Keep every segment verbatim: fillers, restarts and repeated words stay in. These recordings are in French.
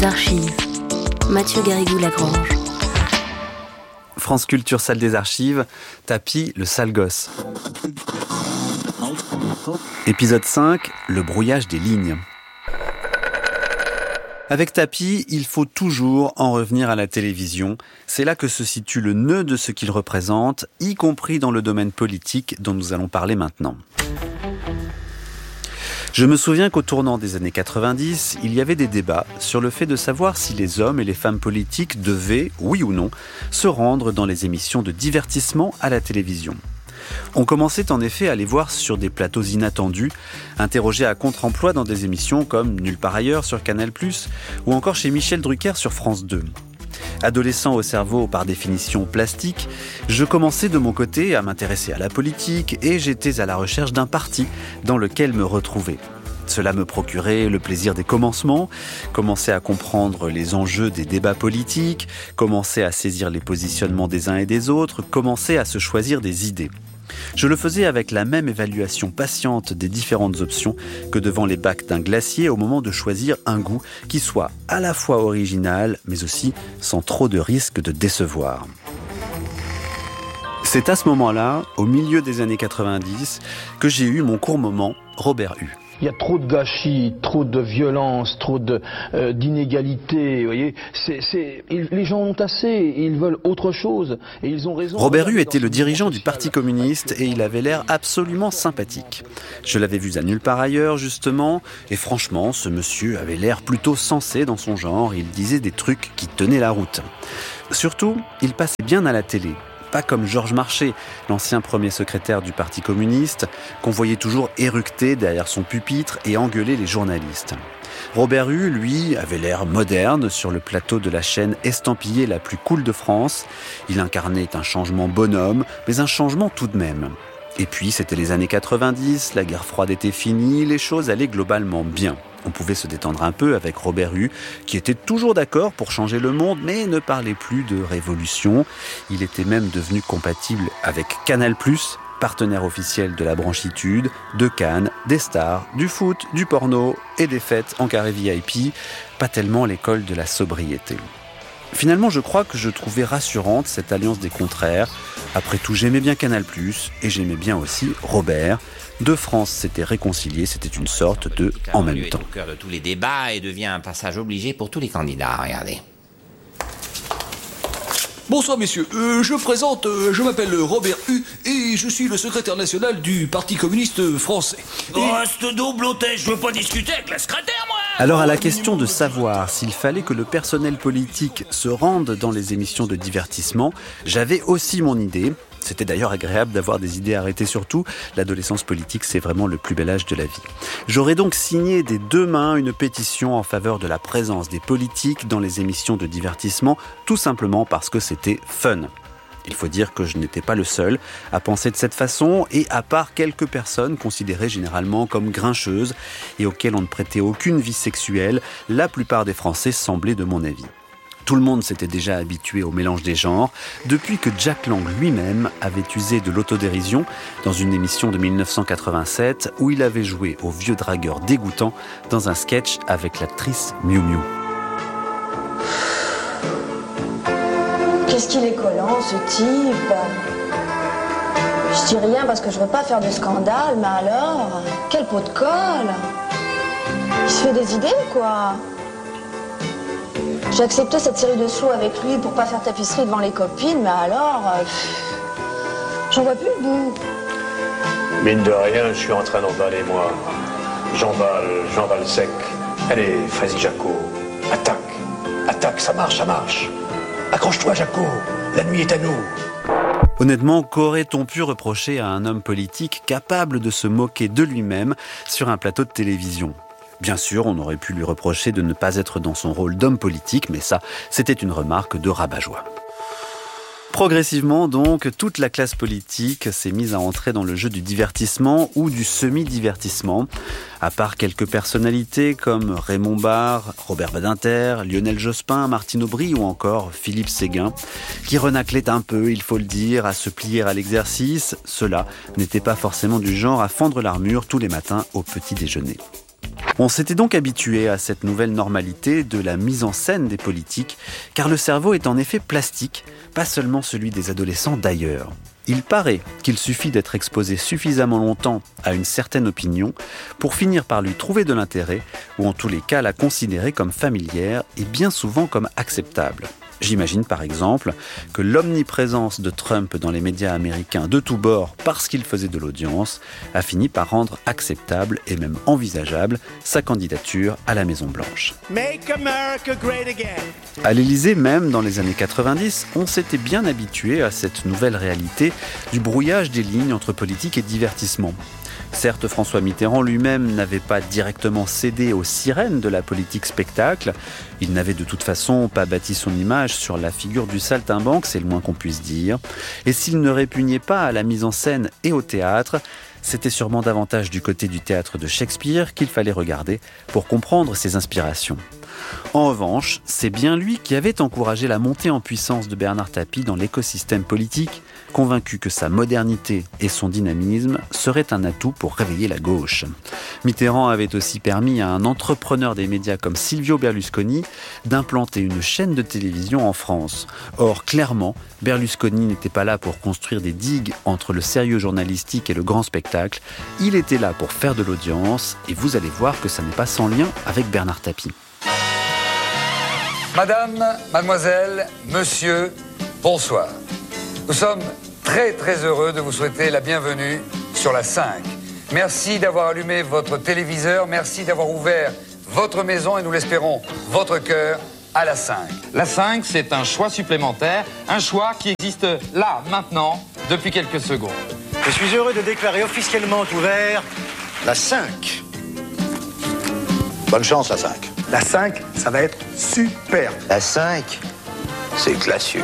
Archives. Mathieu Garrigou-Lagrange. France Culture, salle des archives, Tapi, le sale gosse. Épisode cinq, le brouillage des lignes. Avec Tapi, il faut toujours en revenir à la télévision. C'est là que se situe le nœud de ce qu'il représente, y compris dans le domaine politique dont nous allons parler maintenant. Je me souviens qu'au tournant des années quatre-vingt-dix, il y avait des débats sur le fait de savoir si les hommes et les femmes politiques devaient, oui ou non, se rendre dans les émissions de divertissement à la télévision. On commençait en effet à les voir sur des plateaux inattendus, interrogés à contre-emploi dans des émissions comme Nulle part ailleurs sur Canal plus, ou encore chez Michel Drucker sur France deux. Adolescent au cerveau par définition plastique, je commençais de mon côté à m'intéresser à la politique et j'étais à la recherche d'un parti dans lequel me retrouver. Cela me procurait le plaisir des commencements, commencer à comprendre les enjeux des débats politiques, commencer à saisir les positionnements des uns et des autres, commencer à se choisir des idées. Je le faisais avec la même évaluation patiente des différentes options que devant les bacs d'un glacier au moment de choisir un goût qui soit à la fois original, mais aussi sans trop de risque de décevoir. C'est à ce moment-là, au milieu des années quatre-vingt-dix, que j'ai eu mon court moment Robert Hue. Il y a trop de gâchis, trop de violence, trop de, euh, d'inégalités, vous voyez. C'est, c'est, ils, les gens ont assez, ils veulent autre chose, et ils ont raison. Robert Hue était le dirigeant du Parti communiste et il avait l'air absolument sympathique. Je l'avais vu à Nulle part ailleurs, justement, et franchement, ce monsieur avait l'air plutôt sensé dans son genre, il disait des trucs qui tenaient la route. Surtout, il passait bien à la télé. Pas comme Georges Marchais, l'ancien premier secrétaire du Parti communiste, qu'on voyait toujours éructer derrière son pupitre et engueuler les journalistes. Robert Hue, lui, avait l'air moderne sur le plateau de la chaîne estampillée la plus cool de France. Il incarnait un changement bonhomme, mais un changement tout de même. Et puis, c'était les années quatre-vingt-dix, la guerre froide était finie, les choses allaient globalement bien. On pouvait se détendre un peu avec Robert Hue, qui était toujours d'accord pour changer le monde, mais ne parlait plus de révolution. Il était même devenu compatible avec Canal plus, partenaire officiel de la branchitude, de Cannes, des stars, du foot, du porno et des fêtes en carré V I P, pas tellement l'école de la sobriété. Finalement, je crois que je trouvais rassurante cette alliance des contraires. Après tout, j'aimais bien Canal plus et j'aimais bien aussi Robert. Deux France s'étaient réconciliées, c'était une sorte de « en même temps ». Au cœur de tous les débats et devient un passage obligé pour tous les candidats, regardez. Bonsoir messieurs, euh, je me présente, euh, je m'appelle Robert Hue et je suis le secrétaire national du Parti communiste français. Et... Oh, cette double hôtesse, je veux pas discuter avec la secrétaire, moi. Alors à la question de savoir s'il fallait que le personnel politique se rende dans les émissions de divertissement, j'avais aussi mon idée. C'était d'ailleurs agréable d'avoir des idées arrêtées surtout. L'adolescence politique, c'est vraiment le plus bel âge de la vie. J'aurais donc signé des deux mains une pétition en faveur de la présence des politiques dans les émissions de divertissement, tout simplement parce que c'était fun. Il faut dire que je n'étais pas le seul à penser de cette façon, et à part quelques personnes considérées généralement comme grincheuses et auxquelles on ne prêtait aucune vie sexuelle, la plupart des Français semblaient de mon avis. Tout le monde s'était déjà habitué au mélange des genres depuis que Jack Lang lui-même avait usé de l'autodérision dans une émission de dix-neuf cent quatre-vingt-sept où il avait joué au vieux dragueur dégoûtant dans un sketch avec l'actrice Miu Miu. Qu'est-ce qu'il est collant, ce type? Je dis rien parce que je veux pas faire de scandale, mais alors, quel pot de colle! Il se fait des idées ou quoi? J'ai accepté cette série de sous avec lui pour pas faire tapisserie devant les copines, mais alors, euh, j'en vois plus le bout. Mine de rien, je suis en train d'emballer, moi. J'emballe, j'emballe sec. Allez, vas-y, Jaco, attaque, attaque, ça marche, ça marche. Accroche-toi, Jaco, la nuit est à nous. Honnêtement, qu'aurait-on pu reprocher à un homme politique capable de se moquer de lui-même sur un plateau de télévision ? Bien sûr, on aurait pu lui reprocher de ne pas être dans son rôle d'homme politique, mais ça, c'était une remarque de rabat-joie. Progressivement, donc, toute la classe politique s'est mise à entrer dans le jeu du divertissement ou du semi-divertissement. À part quelques personnalités comme Raymond Barre, Robert Badinter, Lionel Jospin, Martine Aubry ou encore Philippe Séguin, qui renaclaient un peu, il faut le dire, à se plier à l'exercice, ceux-là n'étaient pas forcément du genre à fendre l'armure tous les matins au petit déjeuner. On s'était donc habitué à cette nouvelle normalité de la mise en scène des politiques, car le cerveau est en effet plastique, pas seulement celui des adolescents d'ailleurs. Il paraît qu'il suffit d'être exposé suffisamment longtemps à une certaine opinion pour finir par lui trouver de l'intérêt, ou en tous les cas la considérer comme familière et bien souvent comme acceptable. J'imagine par exemple que l'omniprésence de Trump dans les médias américains de tous bords, parce qu'il faisait de l'audience, a fini par rendre acceptable et même envisageable sa candidature à la Maison-Blanche. Make America great again. À l'Élysée, même dans les années quatre-vingt-dix, on s'était bien habitué à cette nouvelle réalité du brouillage des lignes entre politique et divertissement. Certes, François Mitterrand lui-même n'avait pas directement cédé aux sirènes de la politique spectacle. Il n'avait de toute façon pas bâti son image sur la figure du saltimbanque, c'est le moins qu'on puisse dire. Et s'il ne répugnait pas à la mise en scène et au théâtre, c'était sûrement davantage du côté du théâtre de Shakespeare qu'il fallait regarder pour comprendre ses inspirations. En revanche, c'est bien lui qui avait encouragé la montée en puissance de Bernard Tapie dans l'écosystème politique, convaincu que sa modernité et son dynamisme seraient un atout pour réveiller la gauche. Mitterrand avait aussi permis à un entrepreneur des médias comme Silvio Berlusconi d'implanter une chaîne de télévision en France. Or, clairement, Berlusconi n'était pas là pour construire des digues entre le sérieux journalistique et le grand spectacle. Il était là pour faire de l'audience, et vous allez voir que ça n'est pas sans lien avec Bernard Tapie. Madame, mademoiselle, monsieur, bonsoir. Nous sommes très très heureux de vous souhaiter la bienvenue sur la cinq. Merci d'avoir allumé votre téléviseur, merci d'avoir ouvert votre maison et nous l'espérons, votre cœur à la cinq. La cinq, c'est un choix supplémentaire, un choix qui existe là, maintenant, depuis quelques secondes. Je suis heureux de déclarer officiellement ouvert la cinq. Bonne chance, la cinq. La cinq, ça va être super. La cinq, c'est classieux.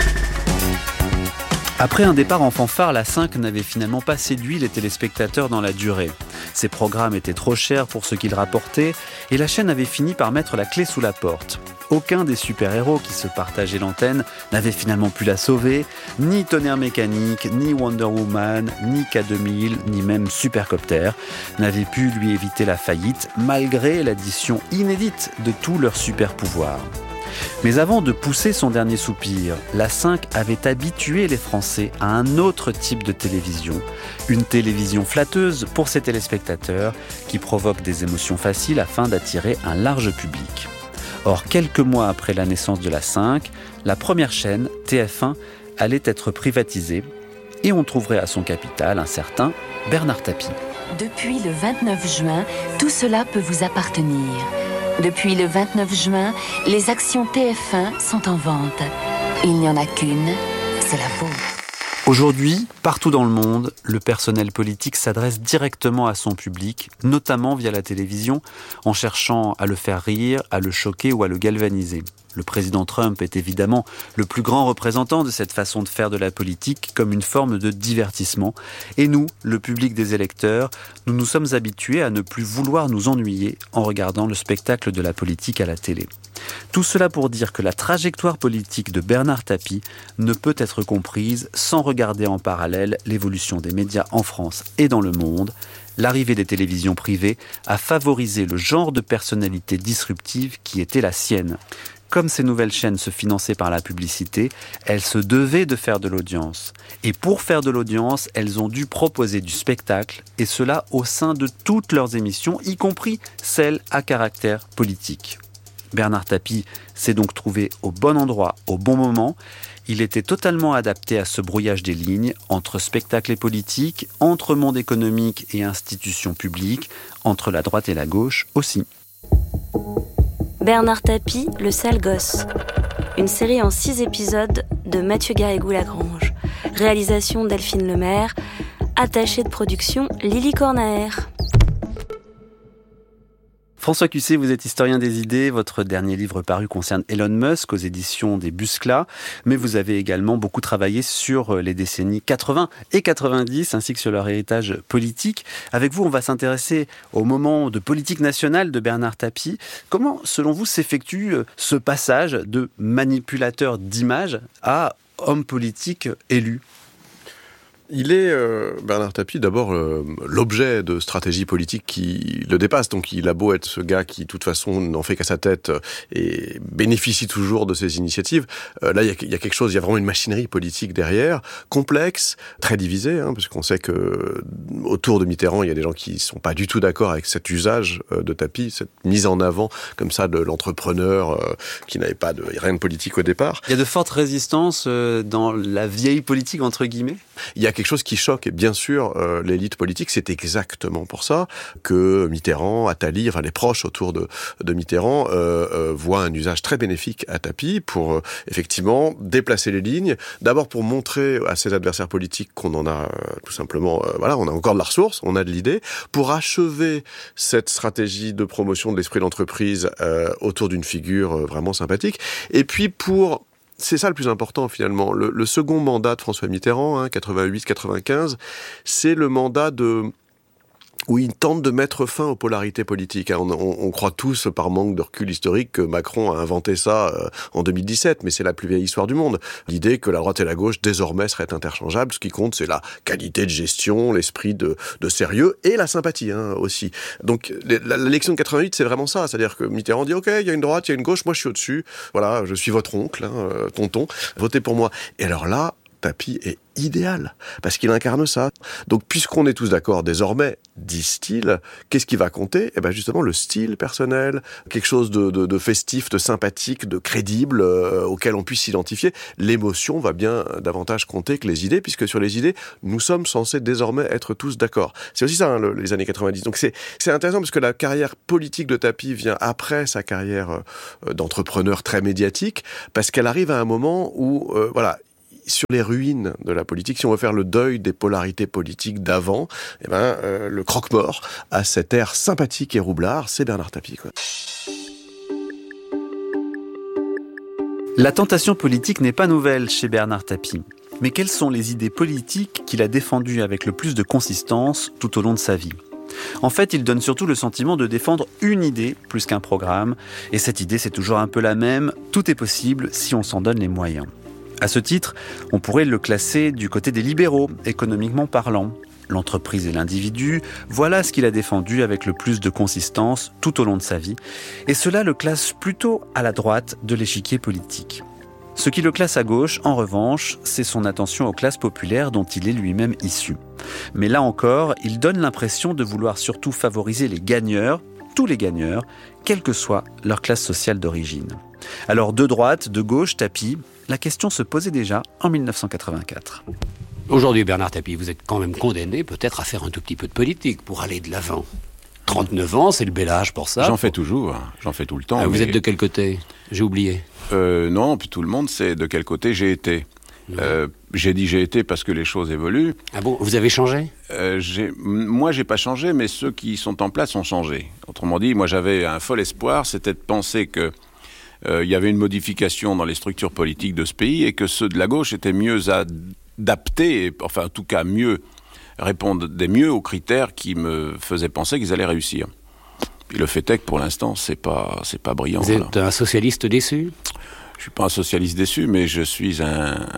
Après un départ en fanfare, la cinq n'avait finalement pas séduit les téléspectateurs dans la durée. Ses programmes étaient trop chers pour ce qu'ils rapportaient et la chaîne avait fini par mettre la clé sous la porte. Aucun des super-héros qui se partageaient l'antenne n'avait finalement pu la sauver, ni Tonnerre Mécanique, ni Wonder Woman, ni K deux mille, ni même Supercopter n'avaient pu lui éviter la faillite malgré l'addition inédite de tous leurs super-pouvoirs. Mais avant de pousser son dernier soupir, la cinq avait habitué les Français à un autre type de télévision, une télévision flatteuse pour ses téléspectateurs qui provoque des émotions faciles afin d'attirer un large public. Or, quelques mois après la naissance de la cinq, la première chaîne, T F un, allait être privatisée et on trouverait à son capital un certain Bernard Tapie. Depuis le vingt-neuf juin, tout cela peut vous appartenir. Depuis le vingt-neuf juin, les actions T F un sont en vente. Il n'y en a qu'une, c'est la vôtre. Aujourd'hui, partout dans le monde, le personnel politique s'adresse directement à son public, notamment via la télévision, en cherchant à le faire rire, à le choquer ou à le galvaniser. Le président Trump est évidemment le plus grand représentant de cette façon de faire de la politique comme une forme de divertissement. Et nous, le public des électeurs, nous nous sommes habitués à ne plus vouloir nous ennuyer en regardant le spectacle de la politique à la télé. Tout cela pour dire que la trajectoire politique de Bernard Tapie ne peut être comprise sans regarder en parallèle l'évolution des médias en France et dans le monde. L'arrivée des télévisions privées a favorisé le genre de personnalité disruptive qui était la sienne. Comme ces nouvelles chaînes se finançaient par la publicité, elles se devaient de faire de l'audience. Et pour faire de l'audience, elles ont dû proposer du spectacle, et cela au sein de toutes leurs émissions, y compris celles à caractère politique. Bernard Tapie s'est donc trouvé au bon endroit, au bon moment. Il était totalement adapté à ce brouillage des lignes entre spectacle et politique, entre monde économique et institutions publiques, entre la droite et la gauche aussi. Bernard Tapie, le sale gosse. Une série en six épisodes de Mathieu Garrigou-Lagrange. Réalisation Delphine Lemaire. Attachée de production Lily Cornaer. François Cussé, vous êtes historien des idées. Votre dernier livre paru concerne Elon Musk aux éditions des Buscla. Mais vous avez également beaucoup travaillé sur les décennies quatre-vingts et quatre-vingt-dix ainsi que sur leur héritage politique. Avec vous, on va s'intéresser au moment de politique nationale de Bernard Tapie. Comment, selon vous, s'effectue ce passage de manipulateur d'images à homme politique élu ? Il est, euh, Bernard Tapie, d'abord euh, l'objet de stratégie politique qui le dépasse. Donc il a beau être ce gars qui, de toute façon, n'en fait qu'à sa tête et bénéficie toujours de ses initiatives. Euh, là, il y, a, il y a quelque chose, il y a vraiment une machinerie politique derrière, complexe, très divisée, hein, parce qu'on sait que autour de Mitterrand, il y a des gens qui sont pas du tout d'accord avec cet usage euh, de Tapie, cette mise en avant comme ça de l'entrepreneur euh, qui n'avait pas de rien de politique au départ. Il y a de fortes résistances euh, dans la vieille politique, entre guillemets. Il y a quelque chose qui choque, et bien sûr, euh, l'élite politique, c'est exactement pour ça que Mitterrand, Attali, enfin les proches autour de, de Mitterrand, euh, euh, voient un usage très bénéfique à Tapie pour euh, effectivement déplacer les lignes, d'abord pour montrer à ses adversaires politiques qu'on en a euh, tout simplement, euh, voilà, on a encore de la ressource, on a de l'idée, pour achever cette stratégie de promotion de l'esprit d'entreprise euh, autour d'une figure euh, vraiment sympathique, et puis pour... C'est ça le plus important finalement. Le, le second mandat de François Mitterrand, hein, quatre-vingt-huit quatre-vingt-quinze, c'est le mandat de... où il tente de mettre fin aux polarités politiques. On, on, on croit tous, par manque de recul historique, que Macron a inventé ça euh, en deux mille dix-sept, mais c'est la plus vieille histoire du monde. L'idée que la droite et la gauche, désormais, seraient interchangeables. Ce qui compte, c'est la qualité de gestion, l'esprit de, de sérieux et la sympathie hein, aussi. Donc l'élection de quatre-vingt-huit, c'est vraiment ça. C'est-à-dire que Mitterrand dit « Ok, il y a une droite, il y a une gauche, moi je suis au-dessus. Voilà, je suis votre oncle, hein, euh, tonton, votez pour moi. » Et alors là, Tapie est idéal, parce qu'il incarne ça. Donc, puisqu'on est tous d'accord désormais, disent-ils, qu'est-ce qui va compter ? Eh ben justement, le style personnel, quelque chose de, de, de festif, de sympathique, de crédible, euh, auquel on puisse s'identifier. L'émotion va bien davantage compter que les idées, puisque sur les idées, nous sommes censés désormais être tous d'accord. C'est aussi ça, hein, le, les années quatre-vingt-dix. Donc, c'est, c'est intéressant, parce que la carrière politique de Tapie vient après sa carrière euh, d'entrepreneur très médiatique, parce qu'elle arrive à un moment où, euh, voilà, sur les ruines de la politique, si on veut faire le deuil des polarités politiques d'avant, eh ben, euh, le croque-mort a cet air sympathique et roublard, c'est Bernard Tapie, quoi. La tentation politique n'est pas nouvelle chez Bernard Tapie. Mais quelles sont les idées politiques qu'il a défendues avec le plus de consistance tout au long de sa vie ? En fait, il donne surtout le sentiment de défendre une idée plus qu'un programme. Et cette idée, c'est toujours un peu la même. Tout est possible si on s'en donne les moyens. À ce titre, on pourrait le classer du côté des libéraux, économiquement parlant. L'entreprise et l'individu, voilà ce qu'il a défendu avec le plus de consistance tout au long de sa vie. Et cela le classe plutôt à la droite de l'échiquier politique. Ce qui le classe à gauche, en revanche, c'est son attention aux classes populaires dont il est lui-même issu. Mais là encore, il donne l'impression de vouloir surtout favoriser les gagneurs, tous les gagneurs, quelle que soit leur classe sociale d'origine. Alors de droite, de gauche, Tapie, la question se posait déjà en dix-neuf cent quatre-vingt-quatre. Aujourd'hui, Bernard Tapie, vous êtes quand même condamné peut-être à faire un tout petit peu de politique pour aller de l'avant. trente-neuf ans, c'est le bel âge pour ça. J'en fais toujours, j'en fais tout le temps. Ah, vous mais... êtes de quel côté ? J'ai oublié. Euh, non, puis tout le monde sait de quel côté j'ai été. Mmh. Euh, j'ai dit j'ai été parce que les choses évoluent. Ah bon, vous avez changé ? euh, j'ai... Moi, j'ai pas changé, mais ceux qui sont en place ont changé. Autrement dit, moi j'avais un fol espoir, c'était de penser que euh, y avait une modification dans les structures politiques de ce pays et que ceux de la gauche étaient mieux adaptés, enfin en tout cas mieux, répondaient mieux aux critères qui me faisaient penser qu'ils allaient réussir. Puis le fait est que pour l'instant, c'est pas, c'est pas brillant. Vous êtes là. Un socialiste déçu ? Je suis pas un socialiste déçu, mais je suis un, un,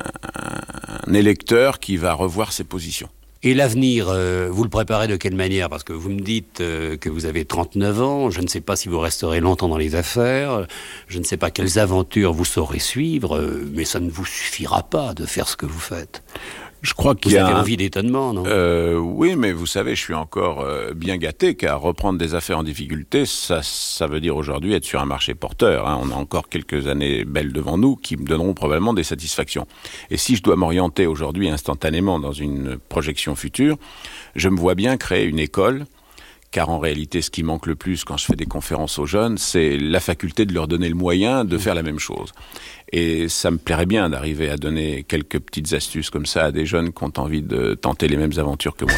un électeur qui va revoir ses positions. Et l'avenir, euh, vous le préparez de quelle manière ? Parce que vous me dites euh, que vous avez trente-neuf ans, je ne sais pas si vous resterez longtemps dans les affaires, je ne sais pas quelles aventures vous saurez suivre, euh, mais ça ne vous suffira pas de faire ce que vous faites. Je crois qu'il vous y a avez un... envie d'étonnement, non ? euh, Oui, mais vous savez, je suis encore euh, bien gâté, car reprendre des affaires en difficulté, ça, ça veut dire aujourd'hui être sur un marché porteur. Hein. On a encore quelques années belles devant nous qui me donneront probablement des satisfactions. Et si je dois m'orienter aujourd'hui instantanément dans une projection future, je me vois bien créer une école, car en réalité, ce qui manque le plus quand je fais des conférences aux jeunes, c'est la faculté de leur donner le moyen de faire la même chose. Et ça me plairait bien d'arriver à donner quelques petites astuces comme ça à des jeunes qui ont envie de tenter les mêmes aventures que moi.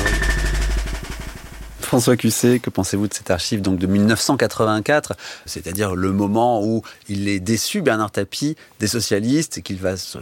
François Cusset, que pensez-vous de cet archive donc de dix-neuf cent quatre-vingt-quatre, c'est-à-dire le moment où il est déçu, Bernard Tapie, des socialistes, et qu'il va se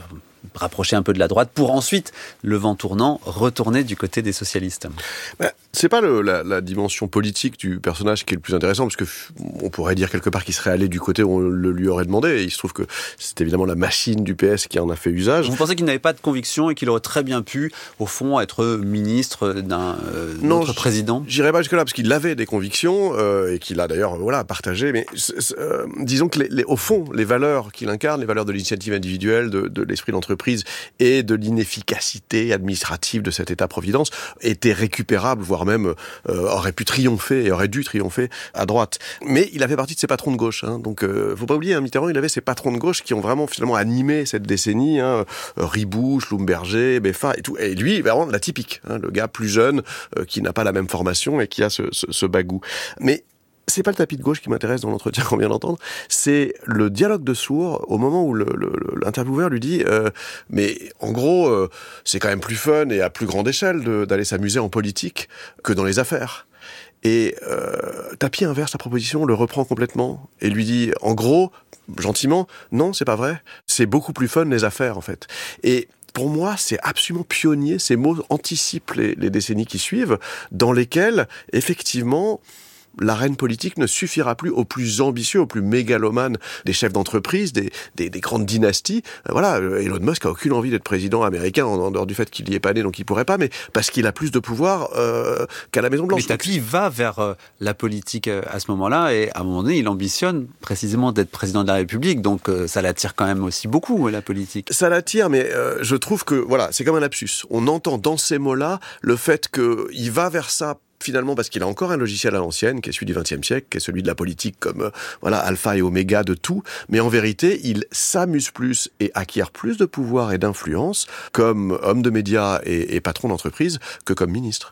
rapprocher un peu de la droite, pour ensuite, le vent tournant, retourner du côté des socialistes. Bah, c'est pas le, la, la dimension politique du personnage qui est le plus intéressant, parce que on pourrait dire quelque part qu'il serait allé du côté où on le lui aurait demandé, et il se trouve que c'est évidemment la machine du P S qui en a fait usage. Vous pensez qu'il n'avait pas de conviction et qu'il aurait très bien pu, au fond, être ministre d'un euh, non, autre président? J'irais pas jusque-là, parce qu'il avait des convictions, euh, et qu'il a d'ailleurs voilà, partagé, mais euh, disons que les, les, au fond, les valeurs qu'il incarne, les valeurs de l'initiative individuelle, de, de l'esprit d'entreprise et de l'inefficacité administrative de cet État-providence étaient récupérables, voire même euh, auraient pu triompher et auraient dû triompher à droite. Mais il a fait partie de ces patrons de gauche, hein, donc euh, faut pas oublier, hein, Mitterrand, il avait ces patrons de gauche qui ont vraiment finalement animé cette décennie, hein, Ribou, Schlumberger, Beffa et tout. Et lui, vraiment la typique, hein, le gars plus jeune euh, qui n'a pas la même formation et qui a ce, ce, ce bagou. Mais c'est pas le tapis de gauche qui m'intéresse dans l'entretien qu'on vient d'entendre, c'est le dialogue de sourds au moment où le, le, l'intervieweur lui dit euh, mais en gros euh, c'est quand même plus fun et à plus grande échelle de, d'aller s'amuser en politique que dans les affaires. Et euh, Tapie inverse la proposition, le reprend complètement et lui dit en gros, gentiment, non c'est pas vrai, c'est beaucoup plus fun les affaires en fait. Et pour moi, c'est absolument pionnier, ces mots anticipent les, les décennies qui suivent, dans lesquelles, effectivement, l'arène politique ne suffira plus aux plus ambitieux, aux plus mégalomanes des chefs d'entreprise, des, des, des grandes dynasties. Euh, voilà, Elon Musk a aucune envie d'être président américain, en, en dehors du fait qu'il n'y est pas né, donc il pourrait pas, mais parce qu'il a plus de pouvoir euh, qu'à la Maison-Blanche. Mais Tapie va vers euh, la politique euh, à ce moment-là, et à un moment donné, il ambitionne précisément d'être président de la République, donc euh, ça l'attire quand même aussi beaucoup, la politique. Ça l'attire, mais euh, je trouve que, voilà, c'est comme un lapsus. On entend dans ces mots-là le fait qu'il va vers ça finalement parce qu'il a encore un logiciel à l'ancienne, qui est celui du vingtième siècle, qui est celui de la politique comme euh, voilà alpha et oméga de tout, mais en vérité, il s'amuse plus et acquiert plus de pouvoir et d'influence comme homme de médias et, et patron d'entreprise que comme ministre.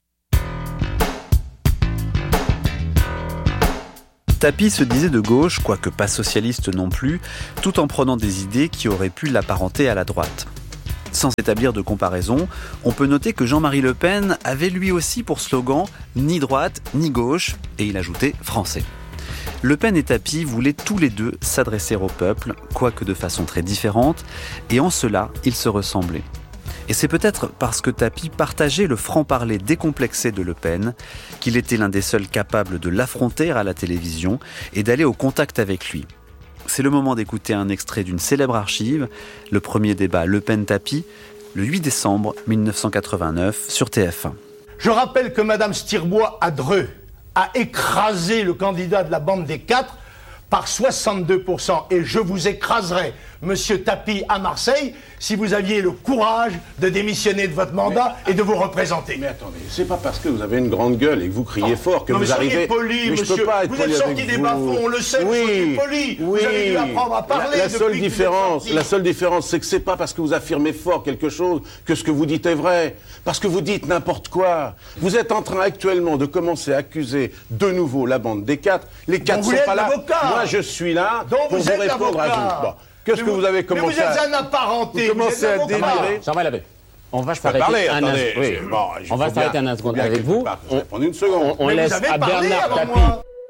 Tapie se disait de gauche, quoique pas socialiste non plus, tout en prenant des idées qui auraient pu l'apparenter à la droite. Sans établir de comparaison, on peut noter que Jean-Marie Le Pen avait lui aussi pour slogan « ni droite, ni gauche » et il ajoutait « français ». Le Pen et Tapie voulaient tous les deux s'adresser au peuple, quoique de façon très différente, et en cela, ils se ressemblaient. Et c'est peut-être parce que Tapie partageait le franc-parler décomplexé de Le Pen qu'il était l'un des seuls capables de l'affronter à la télévision et d'aller au contact avec lui. C'est le moment d'écouter un extrait d'une célèbre archive, le premier débat Le Pen-Tapie, le huit décembre mille neuf cent quatre-vingt-neuf sur T F un. Je rappelle que Madame Stirbois à Dreux a écrasé le candidat de la bande des quatre par soixante-deux pour cent. Et je vous écraserai, Monsieur Tapie, à Marseille, si vous aviez le courage de démissionner de votre mandat mais, et de vous représenter. Mais attendez, c'est pas parce que vous avez une grande gueule et que vous criez oh, fort que non, vous mais arrivez... Poli, mais monsieur. Je peux pas être vous poli êtes sorti des bas-fonds, on le sait, oui, vous soyez poli. Oui, vous avez dû apprendre à parler la, la seule depuis différence, que La seule différence, c'est que c'est pas parce que vous affirmez fort quelque chose que ce que vous dites est vrai. Parce que vous dites n'importe quoi. Vous êtes en train actuellement de commencer à accuser de nouveau la bande des quatre. Les quatre Donc sont pas là. Avocat. Moi, je suis là Donc pour vous, vous répondre avocat. à vous. Bon. Qu'est-ce que vous, vous avez commencé mais vous êtes un apparenté. Vous commencez à délirer. Jean-Marie Labbé, on va s'arrêter parler, un attendez, instant. Oui. Bon, on va s'arrêter un instant avec vous. On, une seconde. On, on laisse à Bernard Tapie.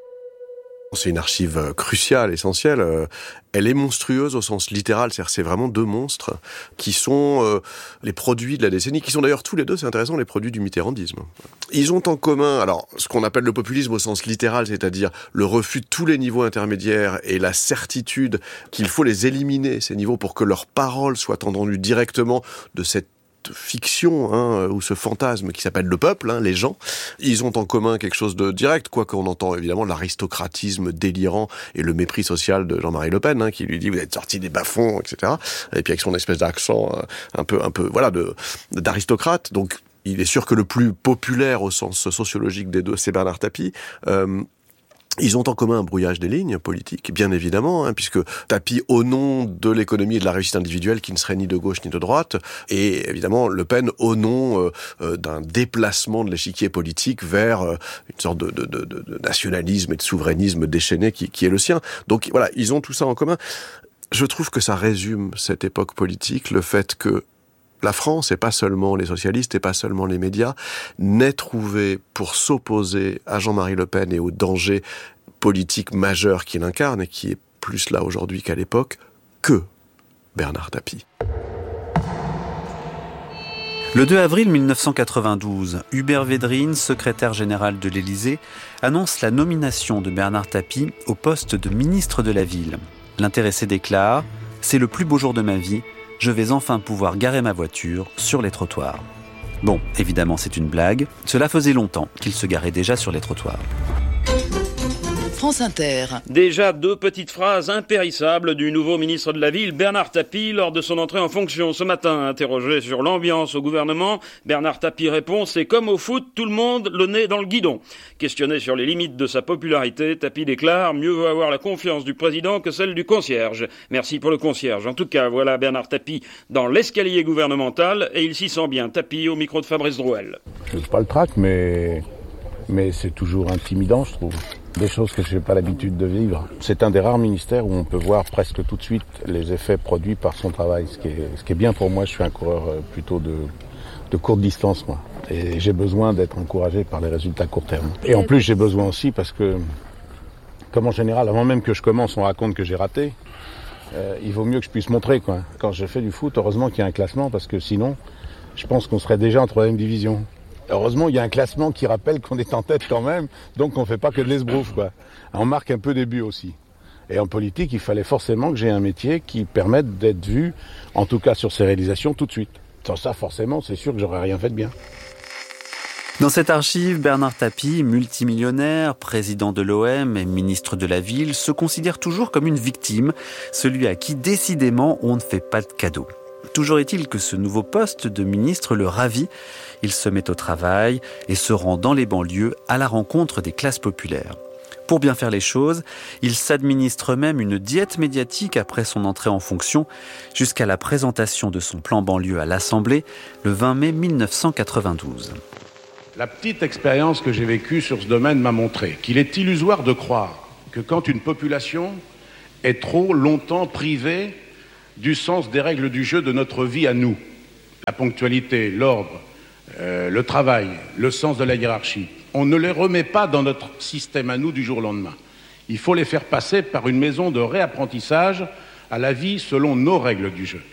C'est une archive cruciale, essentielle. Elle est monstrueuse au sens littéral, c'est-à-dire c'est vraiment deux monstres qui sont euh, les produits de la décennie, qui sont d'ailleurs tous les deux, c'est intéressant, les produits du mitterrandisme. Ils ont en commun, alors, ce qu'on appelle le populisme au sens littéral, c'est-à-dire le refus de tous les niveaux intermédiaires et la certitude qu'il faut les éliminer, ces niveaux, pour que leurs paroles soient entendues directement de cette fiction, hein, ou ce fantasme qui s'appelle le peuple, hein, les gens. Ils ont en commun quelque chose de direct, quoi qu'on entend évidemment l'aristocratisme délirant et le mépris social de Jean-Marie Le Pen, hein, qui lui dit vous êtes sorti des bas-fonds, et cetera. Et puis avec son espèce d'accent euh, un peu, un peu, voilà, de d'aristocrate. Donc il est sûr que le plus populaire au sens sociologique des deux, c'est Bernard Tapie. Euh, Ils ont en commun un brouillage des lignes politiques, bien évidemment, hein, puisque Tapie, au nom de l'économie et de la réussite individuelle, qui ne serait ni de gauche ni de droite, et évidemment Le Pen au nom euh, euh, d'un déplacement de l'échiquier politique vers euh, une sorte de, de, de, de nationalisme et de souverainisme déchaîné qui, qui est le sien. Donc voilà, ils ont tout ça en commun. Je trouve que ça résume cette époque politique, le fait que la France, et pas seulement les socialistes, et pas seulement les médias, n'est trouvée pour s'opposer à Jean-Marie Le Pen et au danger politique majeur qu'il incarne, et qui est plus là aujourd'hui qu'à l'époque, que Bernard Tapie. Le deux avril mille neuf cent quatre-vingt-douze, Hubert Védrine, secrétaire général de l'Élysée, annonce la nomination de Bernard Tapie au poste de ministre de la Ville. L'intéressé déclare « C'est le plus beau jour de ma vie, je vais enfin pouvoir garer ma voiture sur les trottoirs ». Bon, évidemment c'est une blague, cela faisait longtemps qu'il se garait déjà sur les trottoirs. France Inter. Déjà deux petites phrases impérissables du nouveau ministre de la Ville, Bernard Tapie, lors de son entrée en fonction ce matin. Interrogé sur l'ambiance au gouvernement, Bernard Tapie répond « C'est comme au foot, tout le monde le nez dans le guidon ». Questionné sur les limites de sa popularité, Tapie déclare « Mieux vaut avoir la confiance du président que celle du concierge ». Merci pour le concierge. En tout cas, voilà Bernard Tapie dans l'escalier gouvernemental et il s'y sent bien. Tapie au micro de Fabrice Drouel. Je ne sais pas le trac, mais, mais c'est toujours intimidant, je trouve. Des choses que je n'ai pas l'habitude de vivre. C'est un des rares ministères où on peut voir presque tout de suite les effets produits par son travail. Ce qui est, ce qui est bien pour moi, je suis un coureur plutôt de, de courte distance, moi. Et j'ai besoin d'être encouragé par les résultats court terme. Et en plus, j'ai besoin aussi parce que, comme en général, avant même que je commence, on raconte que j'ai raté. Euh, il vaut mieux que je puisse montrer, quoi. Quand je fais du foot, heureusement qu'il y a un classement parce que sinon, je pense qu'on serait déjà en troisième division. Heureusement, il y a un classement qui rappelle qu'on est en tête quand même, donc on ne fait pas que de l'esbrouf, quoi. On marque un peu des buts aussi. Et en politique, il fallait forcément que j'ai un métier qui permette d'être vu, en tout cas sur ses réalisations, tout de suite. Sans ça, forcément, c'est sûr que j'aurais rien fait de bien. Dans cette archive, Bernard Tapie, multimillionnaire, président de l'O M et ministre de la Ville, se considère toujours comme une victime, celui à qui décidément on ne fait pas de cadeaux. Toujours est-il que ce nouveau poste de ministre le ravit. Il se met au travail et se rend dans les banlieues à la rencontre des classes populaires. Pour bien faire les choses, il s'administre même une diète médiatique après son entrée en fonction, jusqu'à la présentation de son plan banlieue à l'Assemblée le vingt mai mille neuf cent quatre-vingt-douze. La petite expérience que j'ai vécue sur ce domaine m'a montré qu'il est illusoire de croire que quand une population est trop longtemps privée du sens des règles du jeu de notre vie à nous, la ponctualité, l'ordre, euh, le travail, le sens de la hiérarchie, on ne les remet pas dans notre système à nous du jour au lendemain. Il faut les faire passer par une maison de réapprentissage à la vie selon nos règles du jeu.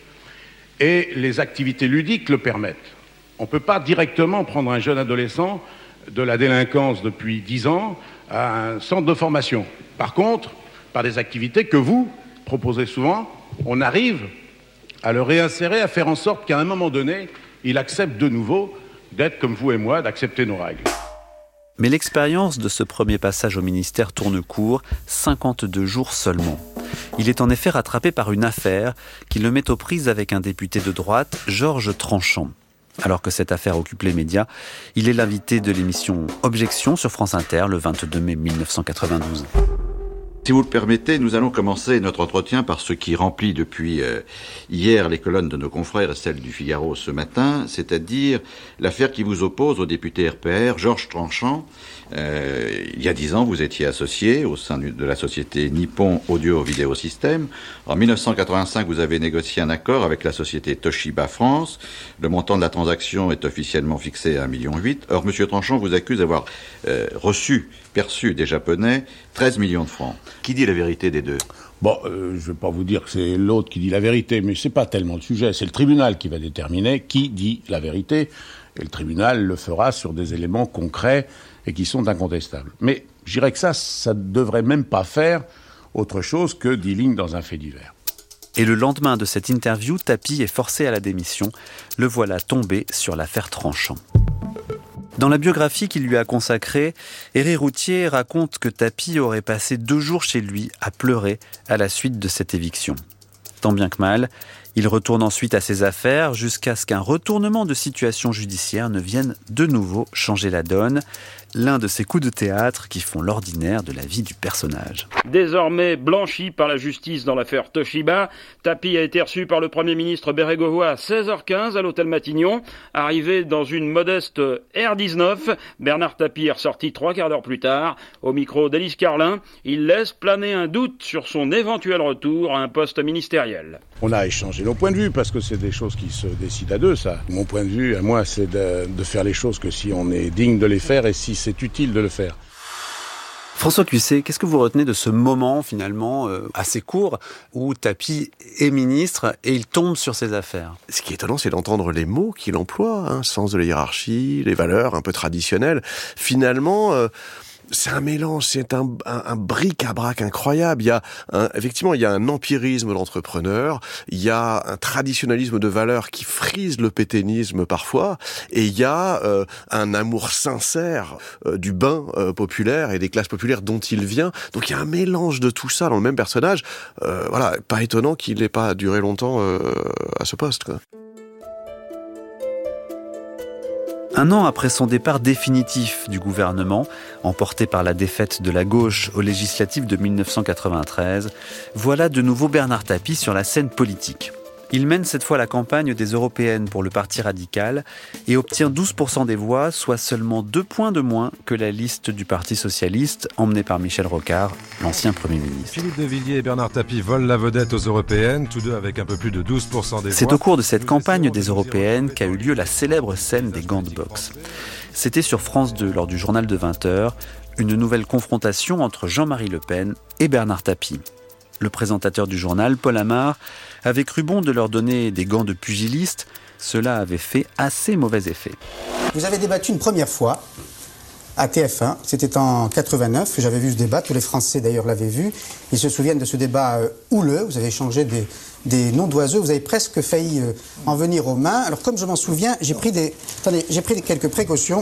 Et les activités ludiques le permettent. On ne peut pas directement prendre un jeune adolescent de la délinquance depuis dix ans à un centre de formation. Par contre, par des activités que vous proposez souvent, on arrive à le réinsérer, à faire en sorte qu'à un moment donné, il accepte de nouveau d'être comme vous et moi, d'accepter nos règles. Mais l'expérience de ce premier passage au ministère tourne court, cinquante-deux jours seulement. Il est en effet rattrapé par une affaire qui le met aux prises avec un député de droite, Georges Tranchant. Alors que cette affaire occupe les médias, il est l'invité de l'émission Objection sur France Inter le vingt-deux mai mille neuf cent quatre-vingt-douze. Si vous le permettez, nous allons commencer notre entretien par ce qui remplit depuis euh, hier les colonnes de nos confrères et celles du Figaro ce matin, c'est-à-dire l'affaire qui vous oppose au député R P R, Georges Tranchant. Euh, il y a dix ans, vous étiez associé au sein de la société Nippon Audio Vidéo System. En mille neuf cent quatre-vingt-cinq, vous avez négocié un accord avec la société Toshiba France. Le montant de la transaction est officiellement fixé à un virgule huit million. Or, M. Tranchant vous accuse d'avoir euh, reçu, perçu des Japonais treize millions de francs. Qui dit la vérité des deux ? Bon, euh, je ne vais pas vous dire que c'est l'autre qui dit la vérité, mais c'est pas tellement le sujet. C'est le tribunal qui va déterminer qui dit la vérité. Et le tribunal le fera sur des éléments concrets et qui sont incontestables. Mais je dirais que ça, ça ne devrait même pas faire autre chose que dix lignes dans un fait divers. Et le lendemain de cette interview, Tapie est forcé à la démission. Le voilà tombé sur l'affaire Tranchant. Dans la biographie qu'il lui a consacrée, Éric Routier raconte que Tapie aurait passé deux jours chez lui à pleurer à la suite de cette éviction. Tant bien que mal, il retourne ensuite à ses affaires jusqu'à ce qu'un retournement de situation judiciaire ne vienne de nouveau changer la donne. L'un de ces coups de théâtre qui font l'ordinaire de la vie du personnage. Désormais blanchi par la justice dans l'affaire Toshiba, Tapie a été reçu par le Premier ministre Bérégovoy à seize heures quinze à l'hôtel Matignon. Arrivé dans une modeste R dix-neuf, Bernard Tapie est ressorti trois quarts d'heure plus tard. Au micro d'Élise Carlin, il laisse planer un doute sur son éventuel retour à un poste ministériel. On a échangé nos points de vue parce que c'est des choses qui se décident à deux, ça. Mon point de vue, à moi, c'est de, de faire les choses que si on est digne de les faire et si c'est utile de le faire. François Cuisset, qu'est-ce que vous retenez de ce moment finalement euh, assez court où Tapie est ministre et il tombe sur ses affaires? Ce qui est étonnant, c'est d'entendre les mots qu'il emploie, hein, sens de la hiérarchie, les valeurs un peu traditionnelles. Finalement, euh, c'est un mélange, c'est un, un, un bric-à-brac incroyable. Il y a un, effectivement, il y a un empirisme de l'entrepreneur, il y a un traditionnalisme de valeurs qui frise le pétainisme parfois, et il y a euh, un amour sincère euh, du bain euh, populaire et des classes populaires dont il vient. Donc il y a un mélange de tout ça dans le même personnage. Euh, voilà, pas étonnant qu'il n'ait pas duré longtemps euh, à ce poste, quoi. Un an après son départ définitif du gouvernement, emporté par la défaite de la gauche aux législatives de mille neuf cent quatre-vingt-treize, voilà de nouveau Bernard Tapie sur la scène politique. Il mène cette fois la campagne des européennes pour le Parti radical et obtient douze pour cent des voix, soit seulement deux points de moins que la liste du Parti socialiste emmenée par Michel Rocard, l'ancien Premier ministre. Philippe de Villiers et Bernard Tapie volent la vedette aux européennes, tous deux avec un peu plus de douze pour cent des voix. C'est au cours de cette campagne des européennes qu'a eu lieu la célèbre scène des gants de boxe. C'était sur France deux lors du journal de vingt heures, une nouvelle confrontation entre Jean-Marie Le Pen et Bernard Tapie. Le présentateur du journal, Paul Amar, avait cru bon de leur donner des gants de pugiliste. Cela avait fait assez mauvais effet. Vous avez débattu une première fois à T F un, c'était en quatre-vingt-neuf, j'avais vu ce débat, tous les Français d'ailleurs l'avaient vu. Ils se souviennent de ce débat euh, houleux, vous avez échangé des, des noms d'oiseaux, vous avez presque failli euh, en venir aux mains. Alors comme je m'en souviens, j'ai pris, des, attendez, j'ai pris quelques précautions.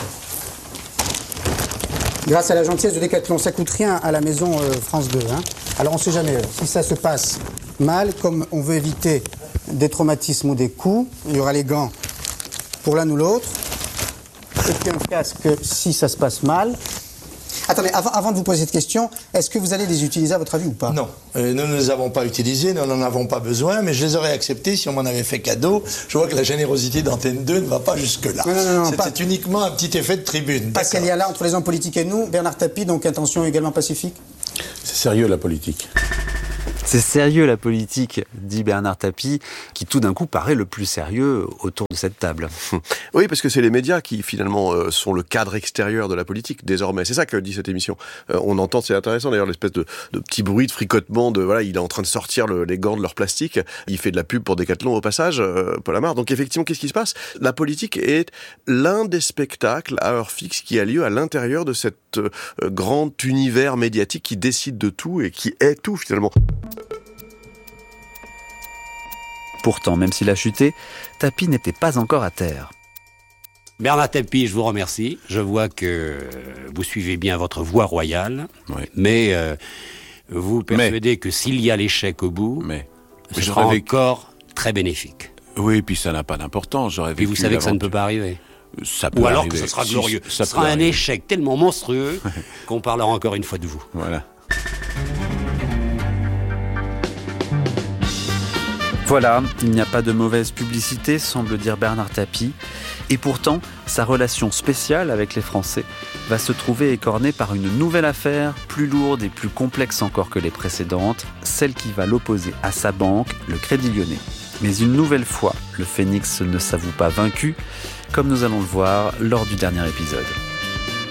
Grâce à la gentillesse de Décathlon, ça coûte rien à la maison euh, France deux. Hein. Alors on ne sait jamais, euh, si ça se passe mal, comme on veut éviter des traumatismes ou des coups, il y aura les gants pour l'un ou l'autre, et puis un casque si ça se passe mal. Attendez, avant, avant de vous poser cette question, est-ce que vous allez les utiliser à votre avis ou pas? Non, euh, nous ne les avons pas utilisés, nous n'en avons pas besoin, mais je les aurais acceptés si on m'en avait fait cadeau. Je vois que la générosité d'Antenne deux ne va pas jusque-là. Non, non, non, non, C'était pas... uniquement un petit effet de tribune. Parce qu'il y a là, entre les hommes politiques et nous, Bernard Tapie, donc intention également pacifique? C'est sérieux la politique. C'est sérieux la politique, dit Bernard Tapie, qui tout d'un coup paraît le plus sérieux autour de cette table. Oui, parce que c'est les médias qui finalement euh, sont le cadre extérieur de la politique désormais. C'est ça que dit cette émission. Euh, on entend, c'est intéressant d'ailleurs, l'espèce de, de petit bruit de fricotement de voilà, il est en train de sortir le, les gants de leur plastique. Il fait de la pub pour Décathlon au passage, euh, Paul Amar. Donc effectivement, qu'est-ce qui se passe? La politique est l'un des spectacles à heure fixe qui a lieu à l'intérieur de cet euh, grand univers médiatique qui décide de tout et qui est tout finalement. Pourtant, même s'il a chuté, Tapie n'était pas encore à terre. Bernard Tapie, je vous remercie. Je vois que vous suivez bien votre voie royale, oui. mais euh, vous persuadez mais, que s'il y a l'échec au bout, mais, ce mais sera encore très bénéfique. Oui, puis ça n'a pas d'importance. J'aurais puis vous savez que ça ne peut pas arriver. Ça peut Ou alors arriver. que ce sera glorieux. Si, ça ce sera un arriver. échec tellement monstrueux qu'on parlera encore une fois de vous. Voilà. Voilà, il n'y a pas de mauvaise publicité, semble dire Bernard Tapie. Et pourtant, sa relation spéciale avec les Français va se trouver écornée par une nouvelle affaire, plus lourde et plus complexe encore que les précédentes, celle qui va l'opposer à sa banque, le Crédit Lyonnais. Mais une nouvelle fois, le Phénix ne s'avoue pas vaincu, comme nous allons le voir lors du dernier épisode.